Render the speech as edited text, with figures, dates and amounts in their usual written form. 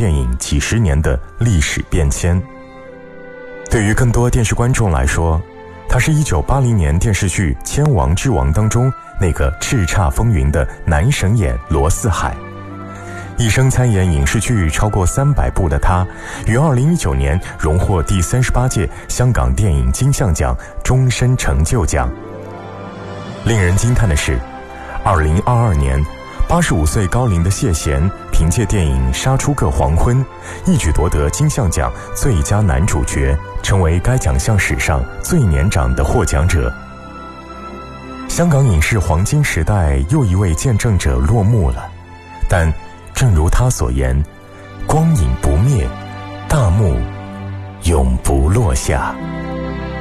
电影几十年的历史变迁。对于更多电视观众来说，他是1980年电视剧《千王之王》当中那个叱咤风云的男神演罗四海。一生参演影视剧超过300部的他，于2019年荣获第38届香港电影金像奖终身成就奖。令人惊叹的是，2022年85岁高龄的谢贤凭借电影《杀出个黄昏》一举夺得金像奖最佳男主角，成为该奖项史上最年长的获奖者。香港影视黄金时代又一位见证者落幕了，但正如他所言，光影不灭，大幕永不落下。